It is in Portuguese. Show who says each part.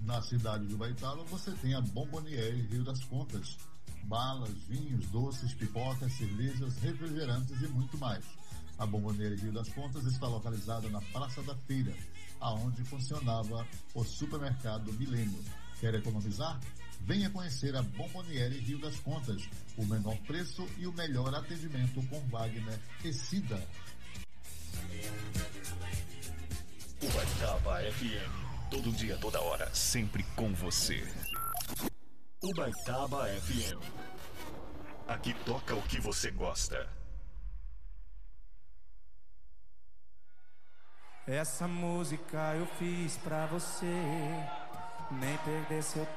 Speaker 1: Na cidade de Ubaitaba você tem a Bomboniere Rio das Contas. Balas, vinhos, doces, pipocas, cervejas, refrigerantes e muito mais. A Bomboniere Rio das Contas está localizada na Praça da Feira, aonde funcionava o supermercado Milênio. Quer economizar? Venha conhecer a Bomboniere Rio das Contas. O menor preço e o melhor atendimento com Wagner e Cida.
Speaker 2: Ubaitaba FM. Todo dia, toda hora, sempre com você. Ubaitaba FM. Aqui toca o que você gosta.
Speaker 3: Essa música eu fiz pra você nem perder seu